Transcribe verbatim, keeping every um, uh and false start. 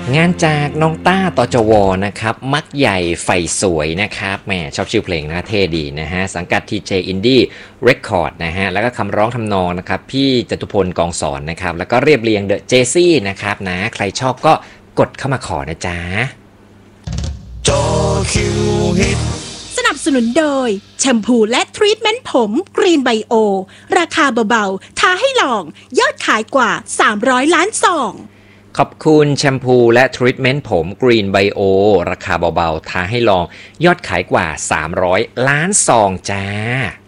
งานจากน้องต้าตจวนะครับมักใหญ่ไฟสวยนะครับแหมชอบชื่อเพลงนะเท่ดีนะฮะสังกัด ที เจ Indie Record นะฮะแล้วก็คำร้องทำนองนะครับพี่จตุพลกองสอนนะครับแล้วก็เรียบเรียงเดอะเจซี่นะครับนะใครชอบก็กดเข้ามาขอนะจ๊ะจอคิวฮิตสนับสนุนโดยแชมพูและทรีทเมนต์ผมกรีนไบโอราคาเบาๆท้าให้ลองยอดขายกว่าสามร้อยล้านซองขอบคุณแชมพูและทรีทเมนต์ผมกรีนไบโอราคาเบาๆท้าให้ลองยอดขายกว่าสามร้อยล้านซองจ้า